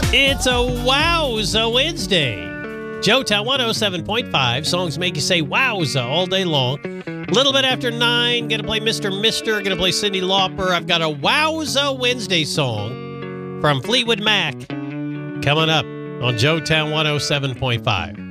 It's a Wowza Wednesday. Joetown 107.5. Songs make you say wowza all day long. A little bit after 9, going to play Mr. Mister, going to play Cyndi Lauper. I've got a Wowza Wednesday song from Fleetwood Mac coming up on Joetown 107.5.